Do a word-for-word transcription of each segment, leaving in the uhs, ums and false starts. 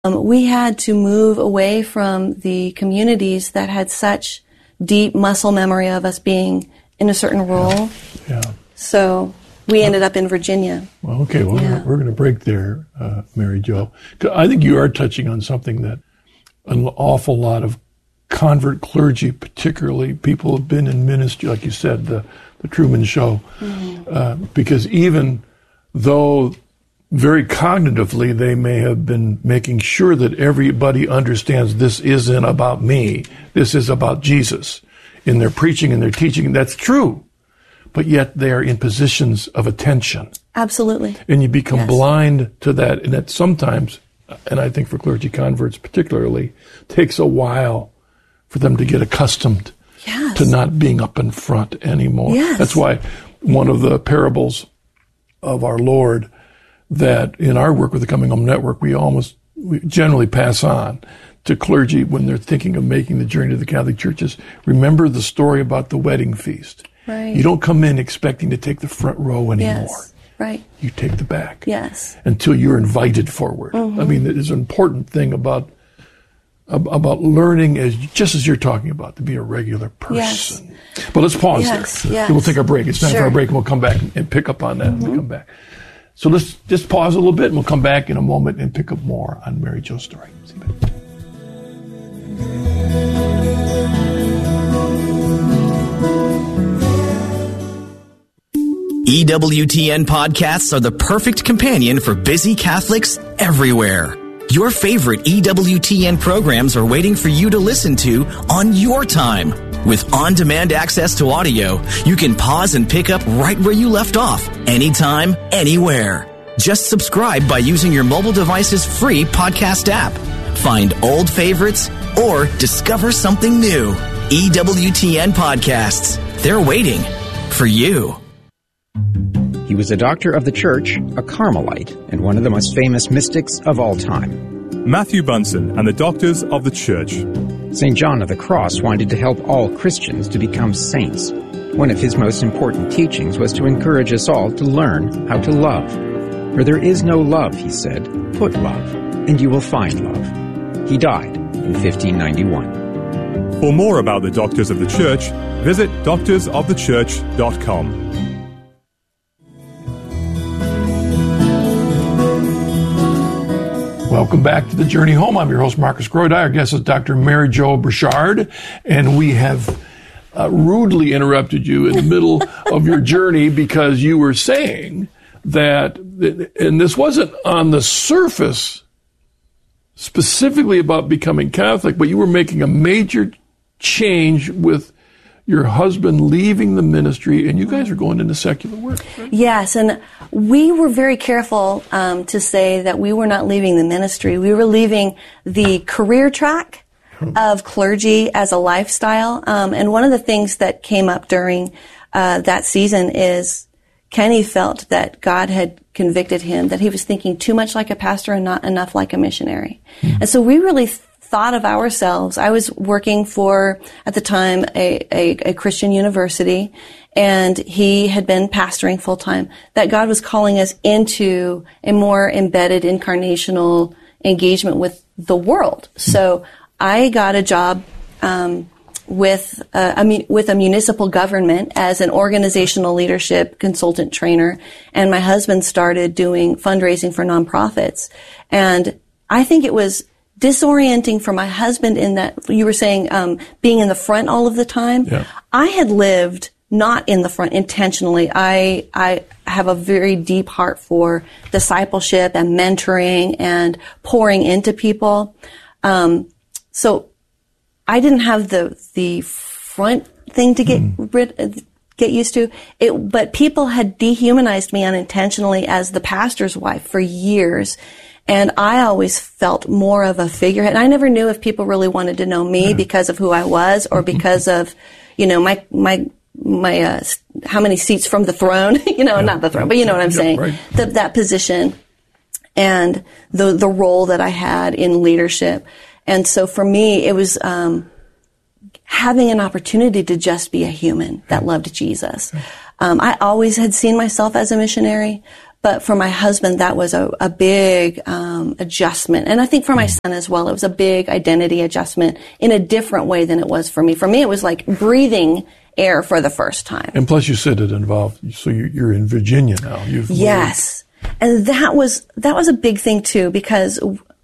Um, we had to move away from the communities that had such deep muscle memory of us being in a certain role. Yeah. yeah. So we ended up in Virginia. Well, okay, well, yeah. we're going to break there, uh, Mary Jo. I think you are touching on something that an awful lot of convert clergy, particularly people who've been in ministry, like you said, the, the Truman Show, mm-hmm. uh, because even though very cognitively they may have been making sure that everybody understands this isn't about me, this is about Jesus in their preaching and their teaching, that's true. But yet they are in positions of attention. Absolutely. And you become yes. blind to that. And that sometimes, and I think for clergy converts particularly, takes a while for them to get accustomed yes. to not being up in front anymore. Yes. That's why one of the parables of our Lord that in our work with the Coming Home Network, we almost we generally pass on to clergy when they're thinking of making the journey to the Catholic Church is remember the story about the wedding feast. Right. You don't come in expecting to take the front row anymore. Yes. Right. You take the back. Yes. Until you're invited forward. Mm-hmm. I mean, there's an important thing about about learning, as just as you're talking about, to be a regular person. Yes. But let's pause yes. there. Yes. We'll take our break. It's time sure. for our break, and we'll come back and pick up on that mm-hmm. when we come back. So let's just pause a little bit, and we'll come back in a moment and pick up more on Mary Jo's story. See you back. E W T N podcasts are the perfect companion for busy Catholics everywhere. Your favorite E W T N programs are waiting for you to listen to on your time. With on-demand access to audio, you can pause and pick up right where you left off, anytime, anywhere. Just subscribe by using your mobile device's free podcast app. Find old favorites or discover something new. E W T N podcasts. They're waiting for you. He was a doctor of the church, a Carmelite, and one of the most famous mystics of all time. Matthew Bunson and the Doctors of the Church. Saint John of the Cross wanted to help all Christians to become saints. One of his most important teachings was to encourage us all to learn how to love. Where there is no love, he said, put love, and you will find love. He died in fifteen ninety-one. For more about the Doctors of the Church, visit doctors of the church dot com. Welcome back to The Journey Home. I'm your host, Marcus Grody. Our guest is Doctor Mary Jo Burchard, and we have uh, rudely interrupted you in the middle of your journey because you were saying that, and this wasn't on the surface specifically about becoming Catholic, but you were making a major change with your husband leaving the ministry, and you guys are going into secular work. Right? Yes, and we were very careful um, to say that we were not leaving the ministry. We were leaving the career track of clergy as a lifestyle. Um, and one of the things that came up during uh, that season is Kenny felt that God had convicted him, that he was thinking too much like a pastor and not enough like a missionary. Mm-hmm. And so we really thought of ourselves. I was working for, at the time, a, a, a Christian university, and he had been pastoring full time, that God was calling us into a more embedded incarnational engagement with the world. So I got a job um, with uh, a, with a municipal government as an organizational leadership consultant trainer, and my husband started doing fundraising for nonprofits. And I think it was disorienting for my husband in that you were saying um, being in the front all of the time. Yeah. I had lived not in the front intentionally. I I have a very deep heart for discipleship and mentoring and pouring into people. Um, so I didn't have the the front thing to get mm. rid get used to. It, but people had dehumanized me unintentionally as the pastor's wife for years. And I always felt more of a figurehead. I never knew if people really wanted to know me because of who I was or because of, you know, my, my, my, uh, how many seats from the throne, you know, yeah. not the throne, but you know what I'm yeah, saying? Right. The, that position and the, the role that I had in leadership. And so for me, it was, um, having an opportunity to just be a human that loved Jesus. Um, I always had seen myself as a missionary, But for my husband, that was a, a big um, adjustment. And I think for my son as well, it was a big identity adjustment in a different way than it was for me. For me, it was like breathing air for the first time. And plus you said it involved, so you're in Virginia now. You've yes. Moved. And that was, that was a big thing too, because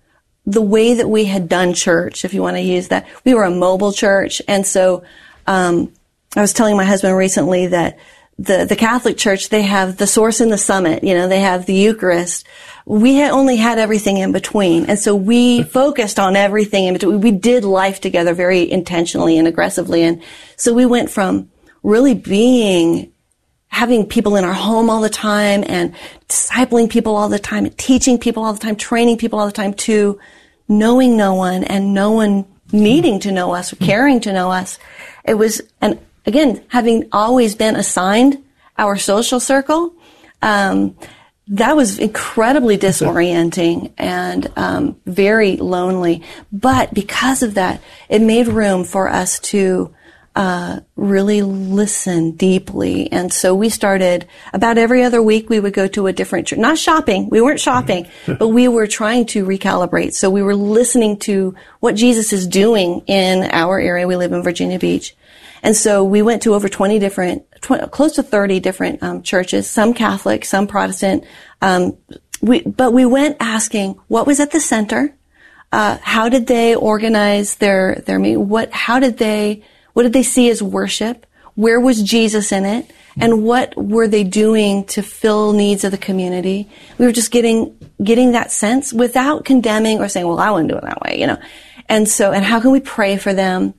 the way that we had done church, if you want to use that, we were a mobile church. And so um, I was telling my husband recently that The, the Catholic Church, they have the source and the summit, you know, they have the Eucharist. We had only had everything in between. And so we focused on everything in between. We did life together very intentionally and aggressively. And so we went from really being, having people in our home all the time and discipling people all the time, and teaching people all the time, training people all the time, to knowing no one and no one needing to know us or caring to know us. It was an Again, having always been assigned our social circle, um, that was incredibly disorienting and um, very lonely. But because of that, it made room for us to uh, really listen deeply. And so we started, about every other week, we would go to a different church. Not shopping. We weren't shopping, but we were trying to recalibrate. So we were listening to what Jesus is doing in our area. We live in Virginia Beach. And so we went to over twenty different, twenty, close to thirty different um, churches, some Catholic, some Protestant. Um, we, but we went asking what was at the center, uh, how did they organize their their meeting, what, how did they, what did they see as worship, where was Jesus in it, and what were they doing to fill needs of the community. We were just getting getting that sense without condemning or saying, well, I wouldn't do it that way, you know. And so, and how can we pray for them?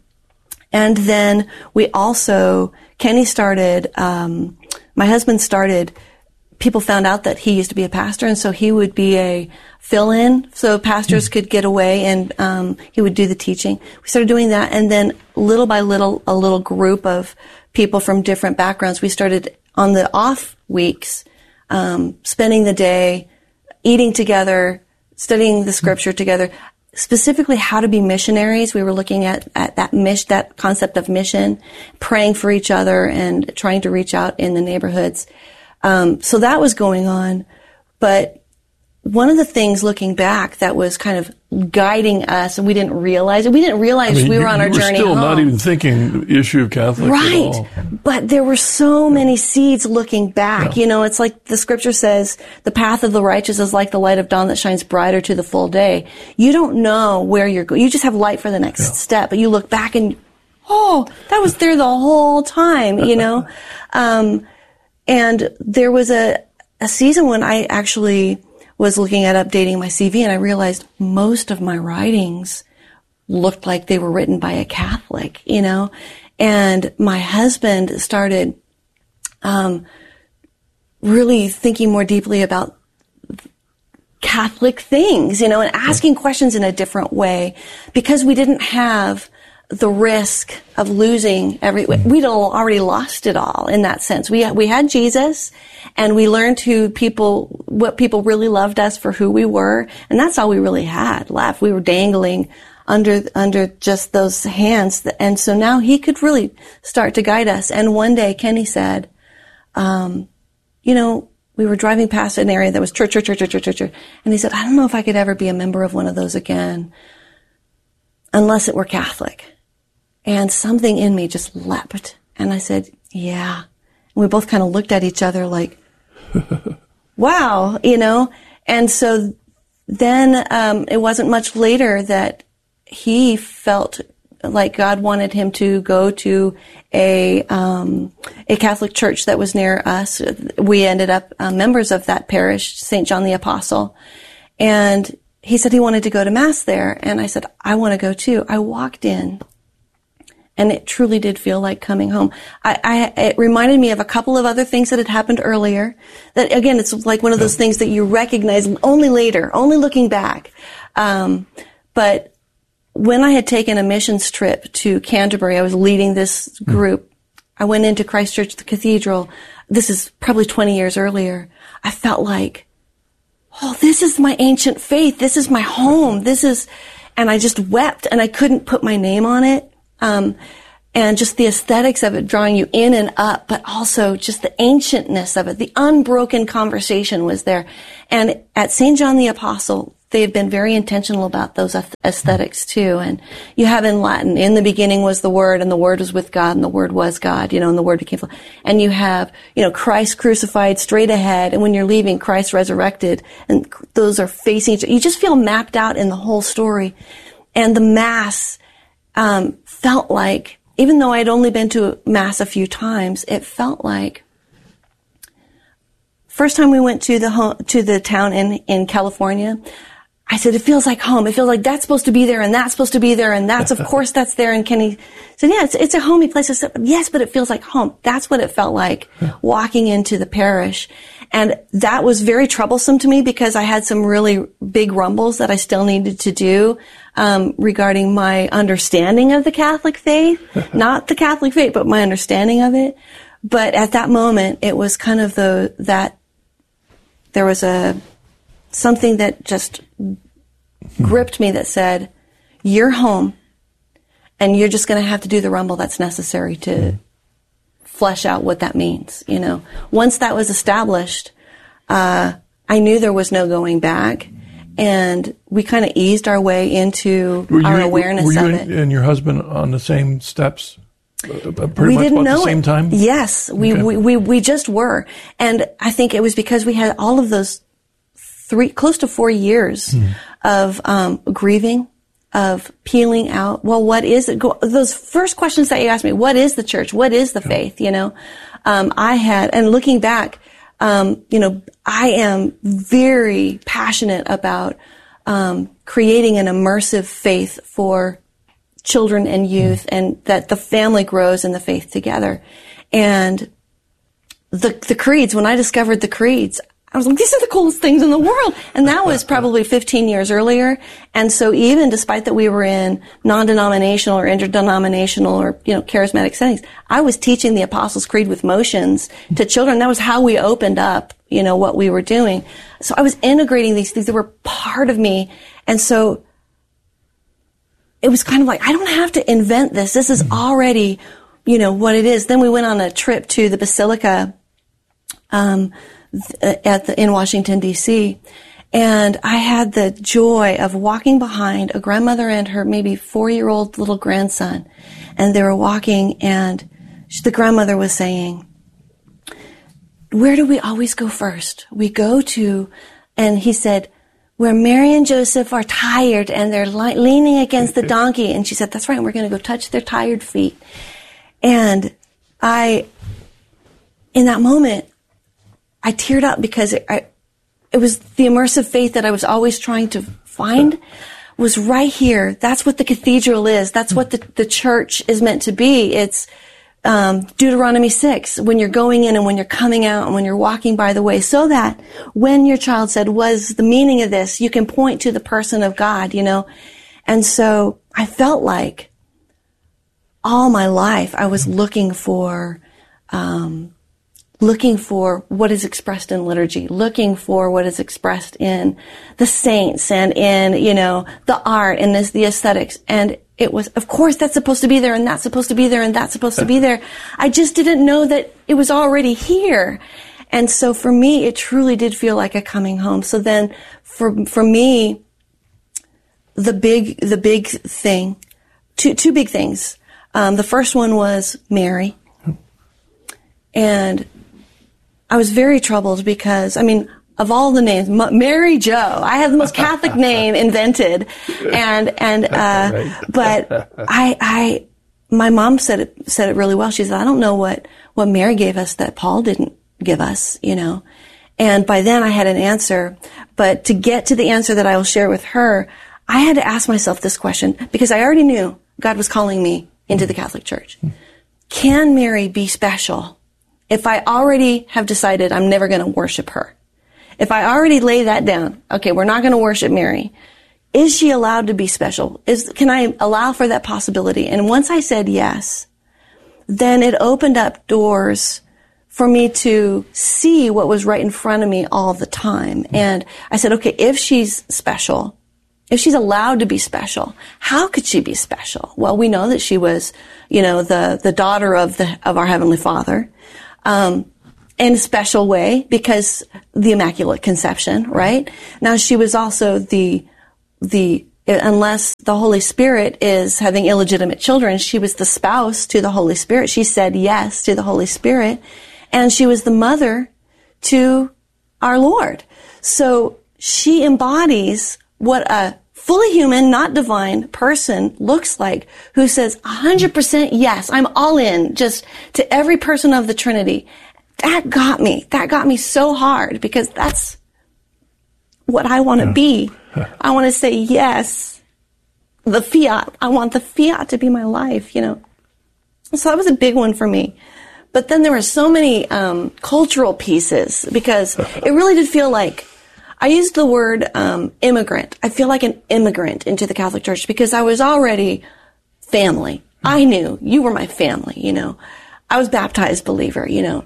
And then we also, Kenny started, um, my husband started, people found out that he used to be a pastor, and so he would be a fill-in, so pastors mm-hmm. could get away, and um, he would do the teaching. We started doing that, and then little by little, a little group of people from different backgrounds, we started on the off weeks, um, spending the day, eating together, studying the scripture mm-hmm. together. Specifically how to be missionaries. We were looking at, at that mish, that concept of mission, praying for each other and trying to reach out in the neighborhoods. Um, so that was going on. But one of the things looking back that was kind of guiding us, and we didn't realize it, we didn't realize I mean, we were you, on our you were journey still home. Not even thinking the issue of Catholics right. at all. But there were so many seeds looking back. Yeah. You know, it's like the scripture says, the path of the righteous is like the light of dawn that shines brighter to the full day. You don't know where you're going. You just have light for the next yeah. step, but you look back and, oh, that was there the whole time, you know? um, and there was a, a season when I actually was looking at updating my C V, and I realized most of my writings looked like they were written by a Catholic, you know? And my husband started um, really thinking more deeply about Catholic things, you know, and asking questions in a different way, because we didn't have the risk of losing every, we'd already lost it all in that sense. We, we had Jesus, and we learned who people, what people really loved us for who we were, and that's all we really had left. We were dangling under, under just those hands. And so now he could really start to guide us. And one day Kenny said, um, you know, we were driving past an area that was church, church, church, church, church, church. And he said, I don't know if I could ever be a member of one of those again, unless it were Catholic. And something in me just leapt. And I said, yeah. And we both kind of looked at each other like, wow, you know. And so then um, it wasn't much later that he felt like God wanted him to go to a um, a Catholic church that was near us. We ended up uh, members of that parish, Saint John the Apostle. And he said he wanted to go to Mass there. And I said, I want to go too. I walked in, and it truly did feel like coming home. I, I, it reminded me of a couple of other things that had happened earlier. That, again, it's like one of those things that you recognize only later, only looking back. Um, but when I had taken a missions trip to Canterbury, I was leading this group. I went into Christ Church, the cathedral. This is probably twenty years earlier. I felt like, oh, this is my ancient faith. This is my home. This is, and I just wept, and I couldn't put my name on it. Um, and just the aesthetics of it drawing you in and up, but also just the ancientness of it. The unbroken conversation was there. And at Saint John the Apostle, they have been very intentional about those aesthetics too. And you have in Latin, in the beginning was the Word, and the Word was with God, and the Word was God, you know, and the Word became flesh. And you have, you know, Christ crucified straight ahead, and when you're leaving, Christ resurrected, and those are facing each other. You just feel mapped out in the whole story. And the Mass um, felt like, even though I'd only been to Mass a few times, it felt like, first time we went to the home, to the town in, in California, I said, it feels like home. It feels like that's supposed to be there, and that's supposed to be there, and that's, of course, that's there. And Kenny said, yeah, it's, it's a homey place. I said, yes, but it feels like home. That's what it felt like walking into the parish. And that was very troublesome to me because I had some really big rumbles that I still needed to do, um, regarding my understanding of the Catholic faith. Not the Catholic faith, but my understanding of it. But at that moment, it was kind of the, that there was a, something that just gripped me that said, you're home, and you're just going to have to do the rumble that's necessary to flesh out what that means, you know. Once that was established, uh, I knew there was no going back, and we kind of eased our way into were our you, awareness were you of and, it. and your husband on the same steps? Uh, pretty we much didn't about know the same it. time? Yes, we, Okay. we, we, we just were. And I think it was because we had all of those three, close to four years hmm. of um, grieving, of peeling out. Well, what is it? Go, those first questions that you asked me, what is the church? What is the yeah. faith? You know, um, I had, and looking back, um, you know, I am very passionate about um, creating an immersive faith for children and youth, hmm. and that the family grows in the faith together. And the the creeds, when I discovered the creeds, I was like, these are the coolest things in the world. And that was probably fifteen years earlier. And so even despite that we were in non-denominational or interdenominational or, you know, charismatic settings, I was teaching the Apostles' Creed with motions to children. That was how we opened up, you know, what we were doing. So I was integrating these things that were part of me. And so it was kind of like, I don't have to invent this. This is already, you know, what it is. Then we went on a trip to the Basilica, um, at the, in Washington, D C, and I had the joy of walking behind a grandmother and her maybe four-year-old little grandson, and they were walking, and she, the grandmother was saying, where do we always go first? We go to, and he said, where Mary and Joseph are tired and they're li- leaning against the donkey. And she said, that's right, and we're going to go touch their tired feet. And I, in that moment, I teared up because it, I, it was the immersive faith that I was always trying to find was right here. That's what the cathedral is. That's what the, the church is meant to be. It's um, Deuteronomy six, when you're going in and when you're coming out and when you're walking by the way, so that when your child said, what's the meaning of this, you can point to the person of God, you know. And so I felt like all my life I was looking for um looking for what is expressed in liturgy, looking for what is expressed in the saints and in, you know, the art and this, the aesthetics. And it was, of course, that's supposed to be there, and that's supposed to be there, and that's supposed to be there. I just didn't know that it was already here. And so for me, it truly did feel like a coming home. So then for, for me, the big, the big thing, two, two big things. Um, the first one was Mary. And I was very troubled because, I mean, of all the names, M- Mary Jo, I have the most Catholic name invented, and and uh, right. but I I my mom said it said it really well. She said, I don't know what what Mary gave us that Paul didn't give us, you know. And by then I had an answer, but to get to the answer that I will share with her, I had to ask myself this question because I already knew God was calling me into the Catholic Church. Can Mary be special? If I already have decided I'm never going to worship her, if I already lay that down, okay, we're not going to worship Mary, is she allowed to be special? Is, can I allow for that possibility? And once I said yes, then it opened up doors for me to see what was right in front of me all the time. And I said, okay, if she's special, if she's allowed to be special, how could she be special? Well, we know that she was, you know, the, the daughter of the, of our Heavenly Father, um, in a special way because the Immaculate Conception, right? Now she was also the, the, unless the Holy Spirit is having illegitimate children, she was the spouse to the Holy Spirit. She said yes to the Holy Spirit, and she was the mother to our Lord. So she embodies what a fully human, not divine person looks like, who says one hundred percent yes, I'm all in, just to every person of the Trinity. That got me. That got me so hard because that's what I want to yeah. be. I want to say yes. The fiat. I want the fiat to be my life, you know. So that was a big one for me. But then there were so many um, cultural pieces because it really did feel like I used the word um, immigrant. I feel like an immigrant into the Catholic Church because I was already family. I knew you were my family, you know. I was baptized believer, you know.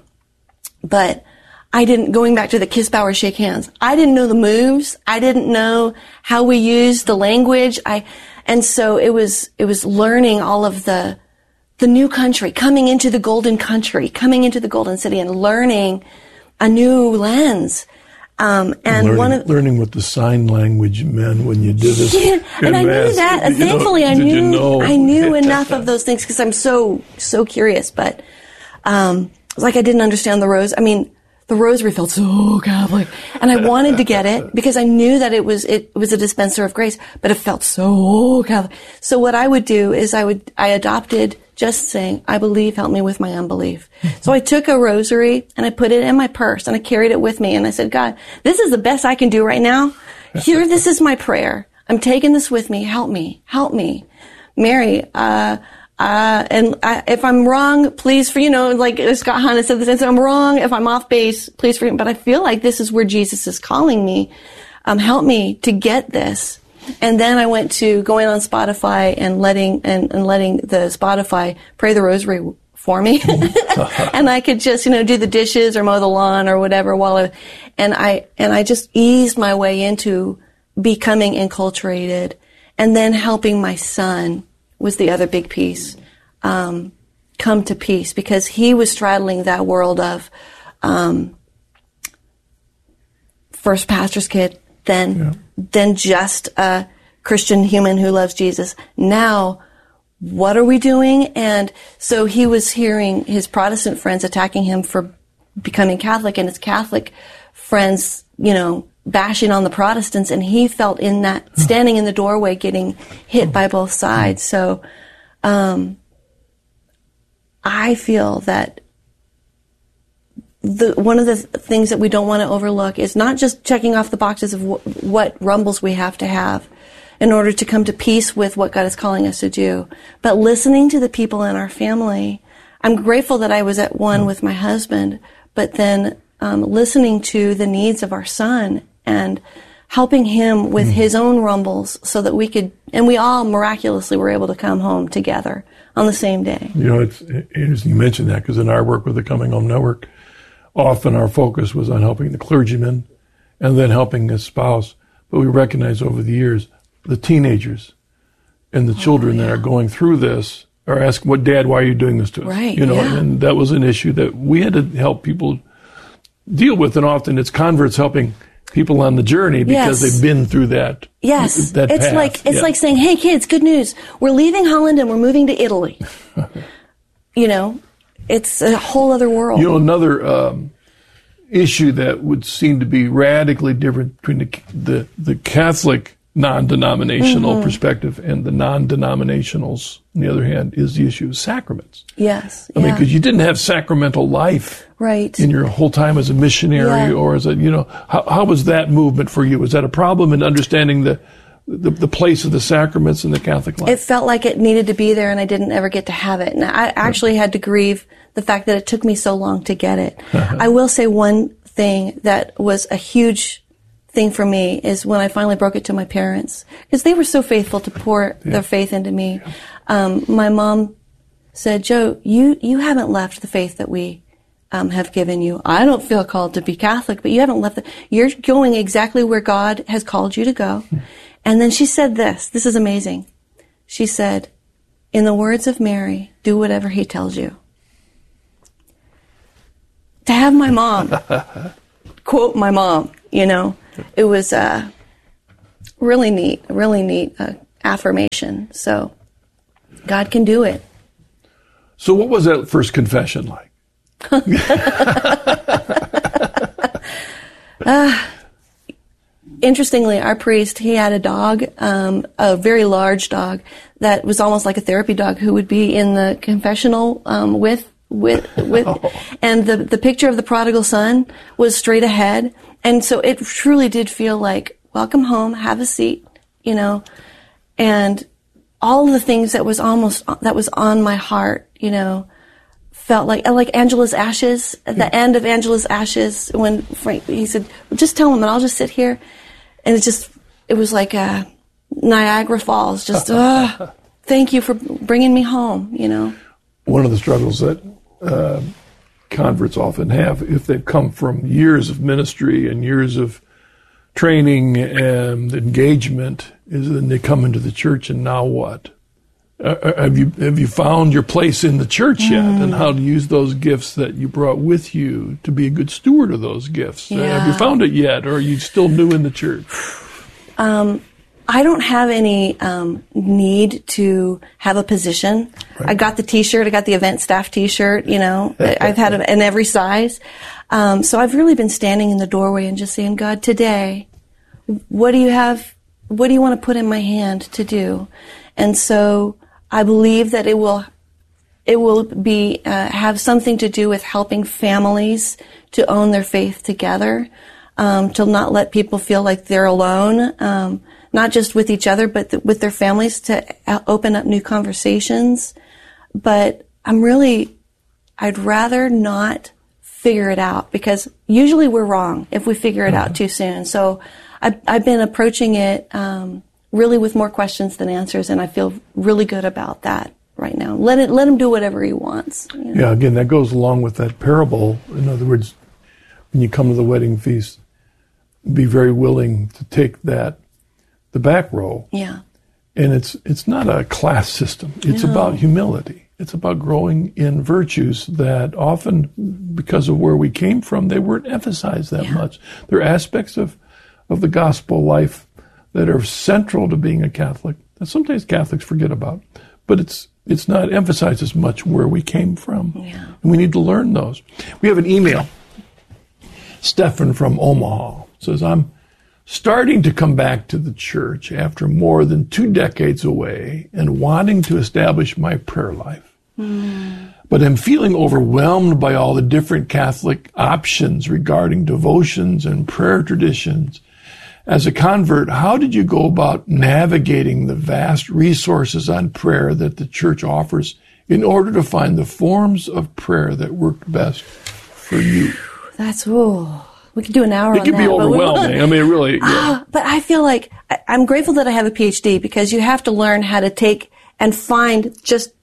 But I didn't, going back to the kiss, bow, or shake hands, I didn't know the moves. I didn't know how we used the language. I, and so it was, it was learning all of the, the new country, coming into the golden country, coming into the golden city and learning a new lens. Um, and learning, one of, learning what the sign language meant when you did this. Yeah, and I knew that. And thankfully know, I knew, you know? I knew enough of those things because I'm so, so curious. But, um, it's like I didn't understand the rose. I mean, the rosary felt so Catholic, and I wanted to get it because I knew that it was it was a dispenser of grace, but it felt so Catholic. So what I would do is I would I adopted just saying, "I believe, help me with my unbelief." So I took a rosary and I put it in my purse and I carried it with me, and I said, "God, this is the best I can do right now. Here, this is my prayer. I'm taking this with me. Help me, help me, Mary." Uh, Uh, and I, if I'm wrong, please, for, you know, like Scott Hahn said this, if I'm wrong, if I'm off base, please forgive me. But I feel like this is where Jesus is calling me. Um, help me to get this. And then I went to going on Spotify and letting, and, and letting the Spotify pray the rosary for me. And I could just, you know, do the dishes or mow the lawn or whatever while I, and I, and I just eased my way into becoming enculturated and then helping my son was the other big piece, um, come to peace, because he was straddling that world of, um, first pastor's kid, then, yeah. then just a Christian human who loves Jesus. Now, what are we doing? And so he was hearing his Protestant friends attacking him for becoming Catholic, and his Catholic friends, you know, bashing on the Protestants, and he felt in that, standing in the doorway, getting hit by both sides. So, um, I feel that the, one of the things that we don't want to overlook is not just checking off the boxes of w- what rumbles we have to have in order to come to peace with what God is calling us to do, but listening to the people in our family. I'm grateful that I was at one with my husband, but then, um, listening to the needs of our son and helping him with mm. his own rumbles so that we could, and we all miraculously were able to come home together on the same day. You know, it's interesting you mentioned that, because in our work with the Coming Home Network, often our focus was on helping the clergyman and then helping his spouse. But we recognize over the years, the teenagers and the children oh, yeah. that are going through this are asking, "What, Dad, why are you doing this to us?" Right, you know, yeah. and that was an issue that we had to help people deal with, and often it's converts helping people on the journey because yes. they've been through that. Yes, that it's path. like it's yeah. like saying, "Hey, kids, good news! We're leaving Holland and we're moving to Italy." You know, it's a whole other world. You know, another um, issue that would seem to be radically different between the the, the Catholic non-denominational mm-hmm. perspective and the non-denominationals, on the other hand, is the issue of sacraments. Yes. I yeah. mean, because you didn't have sacramental life right. in your whole time as a missionary yeah. or as a, you know, how, how was that movement for you? Was that a problem in understanding the, the, the place of the sacraments in the Catholic life? It felt like it needed to be there, and I didn't ever get to have it. And I actually had to grieve the fact that it took me so long to get it. I will say one thing that was a huge thing for me is when I finally broke it to my parents, because they were so faithful to pour yeah. their faith into me. Yeah. Um, my mom said, "Joe, you, you haven't left the faith that we um, have given you. I don't feel called to be Catholic, but you haven't left it. You're going exactly where God has called you to go. And then she said this. This is amazing. She said, in the words of Mary, do whatever he tells you. To have my mom, quote my mom, you know, it was uh, really neat, really neat uh, affirmation. So God can do it. So what was that first confession like? uh, interestingly, our priest, he had a dog, um, a very large dog that was almost like a therapy dog who would be in the confessional um, with with with oh. and the the picture of the prodigal son was straight ahead, and so it truly did feel like welcome home, have a seat, you know, and all of the things that was almost that was on my heart, you know, felt like like Angela's Ashes at the end of Angela's Ashes when Frank he said, well, just tell him and I'll just sit here, and it just it was like a Niagara Falls, just uh, thank you for bringing me home, you know. One of the struggles that uh, converts often have, if they've come from years of ministry and years of training and engagement, is then they come into the church and now what? Uh, have you have you found your place in the church yet, mm. and how to use those gifts that you brought with you to be a good steward of those gifts? Yeah. Uh, have you found it yet, or are you still new in the church? Um, I don't have any um, need to have a position. Right. I got the T-shirt. I got the event staff T-shirt. You know, I've had it in every size. Um, so I've really been standing in the doorway and just saying, God, today, what do you have? What do you want to put in my hand to do? And so I believe that it will, it will be uh, have something to do with helping families to own their faith together, um, to not let people feel like they're alone. Um, not just with each other, but th- with their families, to open up new conversations. But I'm really, I'd rather not figure it out, because usually we're wrong if we figure it mm-hmm. out too soon. So I've, I've been approaching it um, really with more questions than answers, and I feel really good about that right now. Let it, let him do whatever he wants. You know? Yeah, again, that goes along with that parable. In other words, when you come to the wedding feast, be very willing to take that the back row. Yeah. And it's it's not a class system. It's no. about humility. It's about growing in virtues that often, because of where we came from, they weren't emphasized that yeah. much. There are aspects of, of the gospel life that are central to being a Catholic that sometimes Catholics forget about. But it's it's not emphasized as much where we came from. Yeah. And we need to learn those. We have an email. Stefan from Omaha says, I'm starting to come back to the church after more than two decades away and wanting to establish my prayer life. Mm. But I'm feeling overwhelmed by all the different Catholic options regarding devotions and prayer traditions. As a convert, how did you go about navigating the vast resources on prayer that the church offers in order to find the forms of prayer that worked best for you? That's, oh, we could do an hour it on that. It can be overwhelming. I mean, really. Yeah. Ah, but I feel like I, I'm grateful that I have a P H D, because you have to learn how to take and find just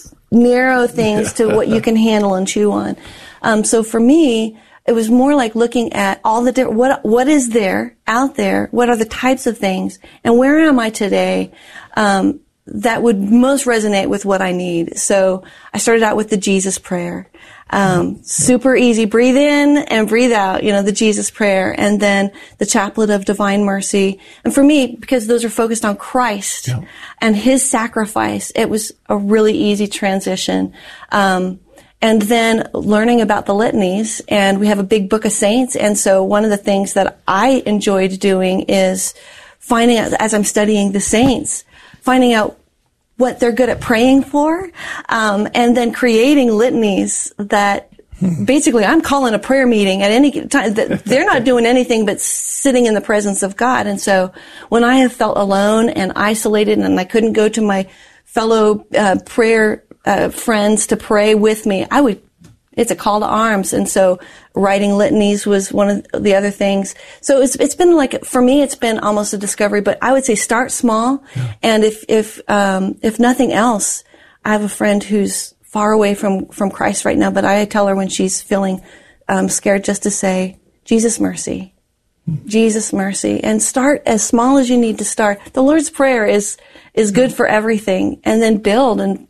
narrow things to what you can handle and chew on. Um, so for me, it was more like looking at all the different, what, what is there out there? What are the types of things? And where am I today? Um, that would most resonate with what I need. So I started out with the Jesus prayer. Um, super easy. Breathe in and breathe out, you know, the Jesus prayer, and then the Chaplet of Divine Mercy. And for me, because those are focused on Christ yeah. and His sacrifice, it was a really easy transition. Um, and then learning about the litanies, and we have a big book of saints. And so one of the things that I enjoyed doing is finding out, as I'm studying the saints, finding out what they're good at praying for, um, and then creating litanies that hmm. basically I'm calling a prayer meeting at any time. That they're not doing anything but sitting in the presence of God. And so when I have felt alone and isolated and I couldn't go to my fellow uh, prayer uh, friends to pray with me, I would, it's a call to arms. And so writing litanies was one of the other things. So it's it's been like, for me, it's been almost a discovery, but I would say start small. Yeah. And if, if, um, if nothing else, I have a friend who's far away from, from Christ right now, but I tell her when she's feeling, um, scared, just to say, Jesus mercy, Jesus, mercy, and start as small as you need to start. The Lord's Prayer is is good for everything, and then build and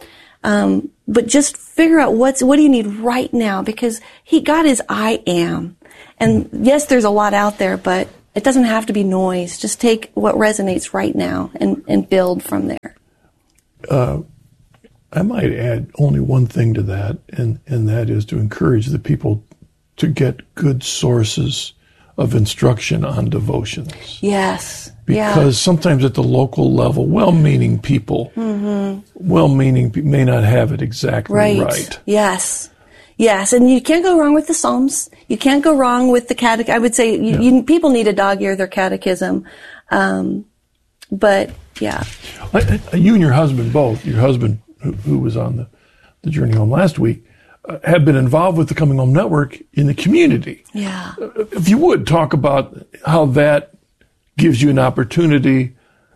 um, but just figure out what's what do you need right now, because He God is I am, and yes, there's a lot out there, but it doesn't have to be noise. Just take what resonates right now and and build from there. Uh, I might add only one thing to that, and and that is to encourage the people to get good sources of instruction on devotions. Yes. Because yeah. sometimes at the local level, well-meaning people, mm-hmm. well-meaning pe- may not have it exactly right. right. Yes. Yes. And you can't go wrong with the Psalms. You can't go wrong with the catechism. I would say you, yeah. you, people need to dog-ear their catechism. Um, but, yeah. I, I, you and your husband both, your husband who, who was on the, the Journey Home last week, Uh, have been involved with the Coming Home Network in the community. Yeah. Uh, if you would, talk about how that gives you an opportunity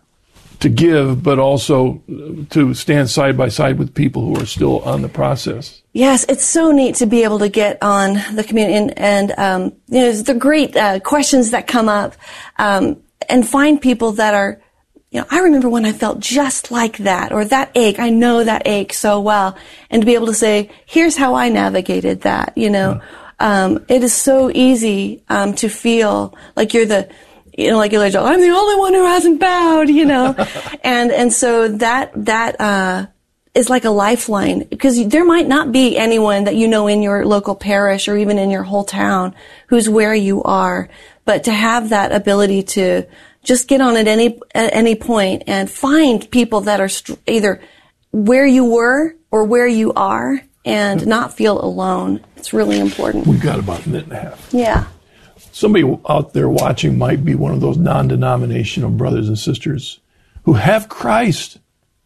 to give, but also to stand side by side with people who are still on the process. Yes, it's so neat to be able to get on the community and, and um, you know, the great uh, questions that come up um, and find people that are, you know, I remember when I felt just like that, or that ache. I know that ache so well. And to be able to say, here's how I navigated that, you know. Yeah. Um, it is so easy um, to feel like you're the, you know, like Elijah, I'm the only one who hasn't bowed, you know. and and so that, that uh, is like a lifeline, because there might not be anyone that you know in your local parish or even in your whole town who's where you are. But to have that ability to just get on at any at any point and find people that are st- either where you were or where you are, and not feel alone. It's really important. We've got about a minute and a half. Yeah. Somebody out there watching might be one of those non-denominational brothers and sisters who have Christ.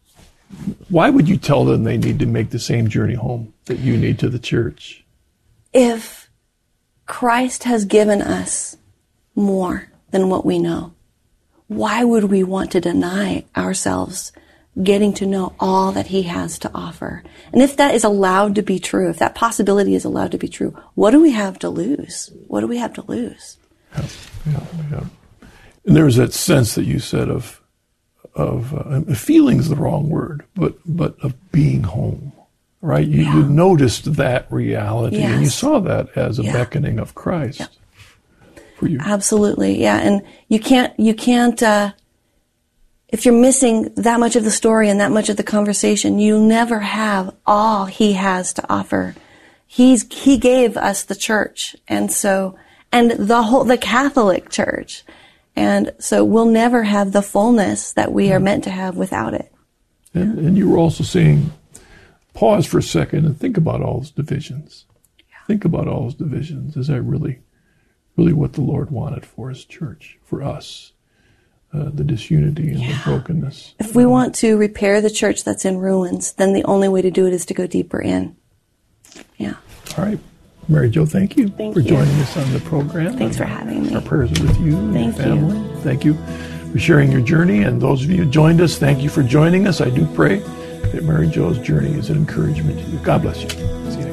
Why would you tell them they need to make the same journey home that you need to the church? If Christ has given us more than what we know, why would we want to deny ourselves getting to know all that He has to offer? And if that is allowed to be true, if that possibility is allowed to be true, what do we have to lose? What do we have to lose? Yeah, yeah, yeah. And there's that sense that you said of, of uh, feeling's the wrong word, but but of being home, right? You, Yeah. you noticed that reality, Yes. and you saw that as a Yeah. beckoning of Christ. Yeah. For you. Absolutely, yeah. And you can't, you can't, uh, if you're missing that much of the story and that much of the conversation, you'll never have all He has to offer. He's, He gave us the church, and so, and the whole, the Catholic Church. And so we'll never have the fullness that we are meant to have without it. And, and you were also saying, pause for a second and think about all those divisions. Yeah. Think about all those divisions. Is that really really what the Lord wanted for His church, for us, uh, the disunity and Yeah. the brokenness. If we want to repair the church that's in ruins, then the only way to do it is to go deeper in. Yeah. All right. Mary Jo, thank you Thank for you. joining us on the program. Thanks for having me. Our prayers are with you and Thank your family. You. Thank you for sharing your journey. And those of you who joined us, thank you for joining us. I do pray that Mary Jo's journey is an encouragement to you. God bless you. See you next time.